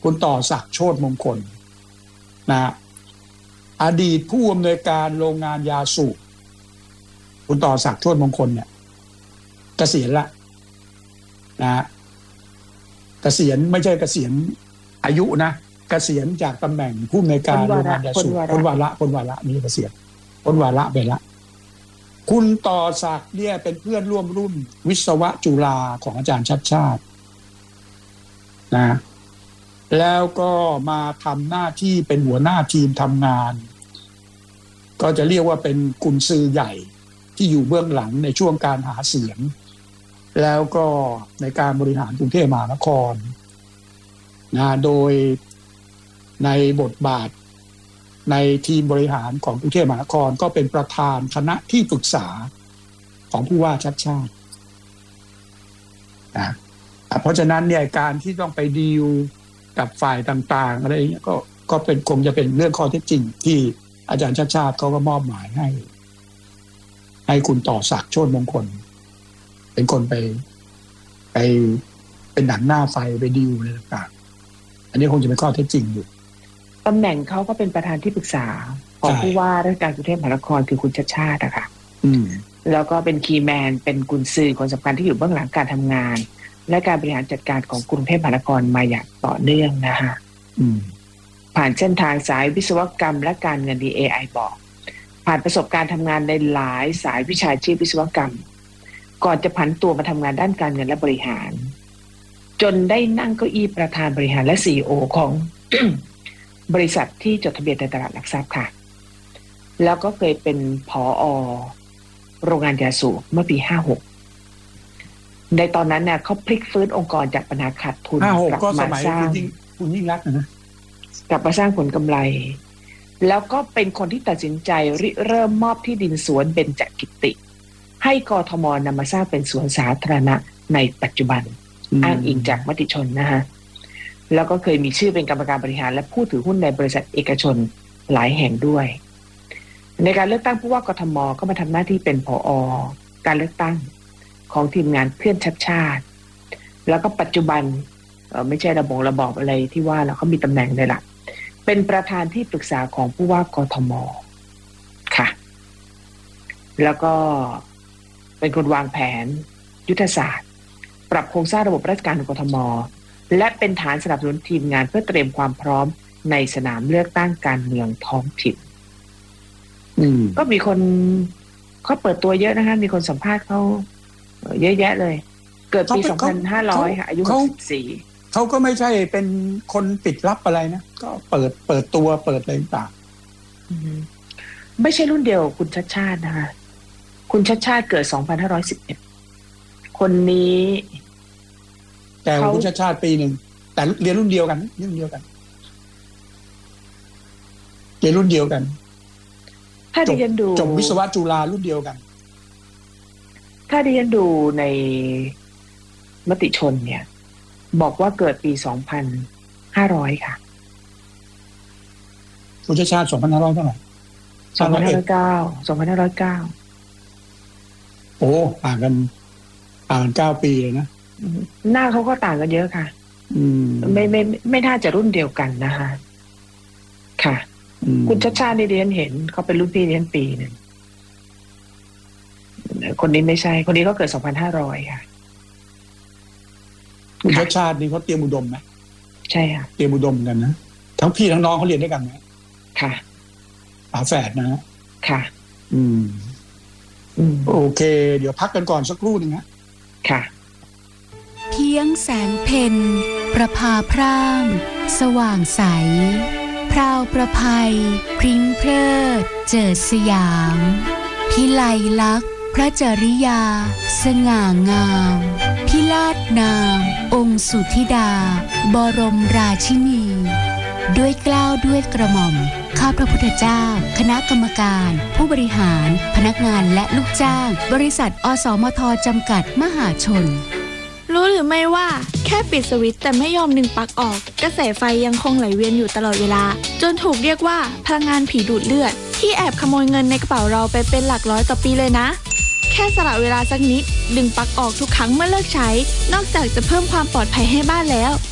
คุณต่อศักดิ์โชติมงคลนะอดีตผู้อำนวยการโรงงานยาสูบคุณต่อศักดิ์โชติมงคลเนี่ยเกษียณละนะเกษียณไม่ใช่เกษียณอายุนะเกษียณจากตำแหน่งผู้อำนวยการโรงงานยาสูบพ้นวาระมีเกษียณพ้นวาระไปละคุณต่อศักดิ์เนี่ยเป็นเพื่อนร่วมรุ่นวิศวะจุฬาของอาจารย์ชัดชาตินะแล้วก็มาทำหน้าที่เป็นหัวหน้าทีมทำงานก็จะเรียกว่าเป็นกุญสือใหญ่ที่อยู่เบื้องหลังในช่วงการหาเสียงแล้วก็ในการบริหารกรุงเทพมหานครนะโดยในบทบาทในทีมบริหารของกรุงเทพมหานครก็เป็นประธานคณะที่ปรึกษาของผู้ว่าชัดชาตินะเพราะฉะนั้นเนี่ยการที่ต้องไปดีลกับฝ่ายต่างๆอะไรอย่างเงี้ยก็เป็นคงจะเป็นเรื่องข้อเท็จจริงที่อาจารย์ชัดชาติเขาก็มอบหมายให้คุณต่อศักดิ์โชติมงคลเป็นคนไปเป็นหนังหน้าไฟไปดีลอะไรต่างๆอันนี้คงจะเป็นข้อเท็จจริงอยู่ตำแหน่งเขาก็เป็นประธานที่ปรึกษาของผู้ว่าราชการกรุงเทพมหานครคือคุณชัดชาติอะค่ะแล้วก็เป็นคีย์แมนเป็นกุญซือคนสำคัญที่อยู่เบื้องหลังการทำงานและการบริหารจัดการของกรุงเทพมหานครมาอย่างต่อเนื่องนะคะผ่านเส้นทางสายวิศวกรรมและการเงิน DAI บอกผ่านประสบการณ์ทำงานในหลายสายวิชาชีพวิศวกรรมก่อนจะผันตัวมาทำงานด้านการเงินและบริหารจนได้นั่งเก้าอี้ประธานบริหารและ CEO ของ บริษัทที่จดทะเบียนในตลาดหลักทรัพย์ค่ะแล้วก็เคยเป็นผอ.โรงงานยาสูบเมื่อปี56ในตอนนั้นเนี่ยเขาพลิกฟื้นองค์กรจากปัญหาขาดทุนกลับมาสร้างคุณยิ่งรักนะกลับมาสร้างผลกำไรแล้วก็เป็นคนที่ตัดสินใจเริ่มมอบที่ดินสวนเบญจกิติให้กทม.นำมาสร้างเป็นสวนสาธารณะในปัจจุบันอ้างอิงจากมติชนนะฮะแล้วก็เคยมีชื่อเป็นกรรมการบริหารและผู้ถือหุ้นในบริษัทเอกชนหลายแห่งด้วยในการเลือกตั้งผู้ว่ากทม.ก็มาทำหน้าที่เป็นผอ.การเลือกตั้งของทีมงานเพื่อนชัดชาติแล้วก็ปัจจุบันไม่ใช่ระบอบอะไรที่ว่าแล้วเขามีตำแหน่งเลยล่ะเป็นประธานที่ปรึกษาของผู้ว่ากทม.ค่ะแล้วก็เป็นคนวางแผนยุทธศาสตร์ปรับโครงสร้างระบบราชการของกทม.และเป็นฐานสนับสนุนทีมงานเพื่อเตรียมความพร้อมในสนามเลือกตั้งการเมืองท้องถิ่นก็มีคนเขาเปิดตัวเยอะนะคะมีคนสัมภาษณ์เขาเยอะแยะเลยเกิดปี 2500 ค่ะอายุ64 เขาก็ไม่ใช่เป็นคนปิดลับอะไรนะก็เปิดตัวเปิดอะไรต่างไม่ใช่รุ่นเดียวคุณชัดชาตินะคะคุณชัดชาติเกิด 2511 คนนี้แต่คุณชัดชาติปีหนึ่งแต่เรียนรุ่นเดียวกันเรียนรุ่นเดียวกันถ้าดิฉันดูจบวิศวะจุฬารุ่นเดียวกันถ้าดิฉันดูในมติชนเนี่ยบอกว่าเกิดปี 2500 ค่ะคุณชัดชาติ 2,500 เท่าไหร่ 2509 โอ้ต่างกัน9 ปีเลยนะหน้าเขาก็ต่างกันเยอะค่ะไม่น่าจะรุ่นเดียวกันนะคะค่ะคุณชัดชาตินี่ดิฉันเห็นเขาเป็นรุ่นพี่ดิฉันปีนึงคนนี้ไม่ใช่คนนี้ก็เกิด 2,500 ค่ะคุณชัดชาตินี่เขาเตรียมอุดมไหมใช่ค่ะเตรียมอุดมกันนะทั้งพี่ทั้งน้องเขาเรียนด้วยกันไหมค่ะฝาแฝดนะค่ะโอเคเดี๋ยวพักกันก่อนสักครู่นึงนะค่ะเพียงแสงเพ็ญประภาพร่างสว่างใสพราวประภัยพริ้งเพลิดเจิดสยามพิไลลักษณ์พระจริยาสง่างามพิลาศนามองค์สุธิดาบรมราชินีด้วยเกล้าด้วยกระหม่อมข้าพระพุทธเจ้าคณะกรรมการผู้บริหารพนักงานและลูกจ้างบริษัทอสมทจำกัดมหาชนรู้หรือไม่ว่าแค่ปิดสวิตช์แต่ไม่ยอมดึงปลั๊กออกกระแสไฟยังคงไหลเวียนอยู่ตลอดเวลาจนถูกเรียกว่าพลังงานผีดูดเลือดที่แอบขโมยเงินในกระเป๋าเราไปเป็นหลักร้อยต่อปีเลยนะแค่สละเวลาสักนิดดึงปลั๊กออกทุกครั้งเมื่อเลิกใช้นอกจากจะเพิ่มความปลอดภัยให้บ้านแล้ว